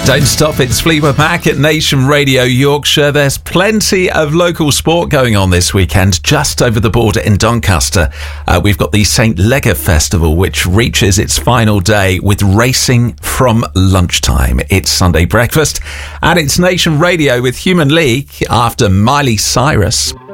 Don't stop, it's Fleetwood Mac at Nation Radio Yorkshire. There's plenty of local sport going on this weekend. Just over the border in Doncaster, we've got the St Leger Festival, which reaches its final day with racing from lunchtime. It's Sunday breakfast, and it's Nation Radio with Human League after Miley Cyrus.